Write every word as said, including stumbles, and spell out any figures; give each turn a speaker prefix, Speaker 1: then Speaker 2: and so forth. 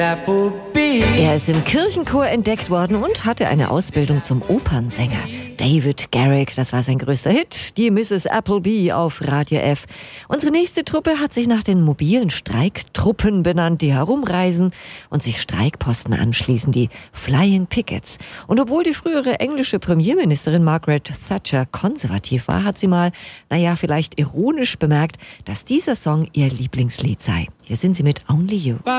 Speaker 1: Er ist im Kirchenchor entdeckt worden und hatte eine Ausbildung zum Opernsänger. David Garrick, das war sein größter Hit, die Misses Appleby auf Radio F. Unsere nächste Truppe hat sich nach den mobilen Streiktruppen benannt, die herumreisen und sich Streikposten anschließen, die Flying Pickets. Und obwohl die frühere englische Premierministerin Margaret Thatcher konservativ war, hat sie mal, naja, vielleicht ironisch bemerkt, dass dieser Song ihr Lieblingslied sei. Hier sind sie mit Only You.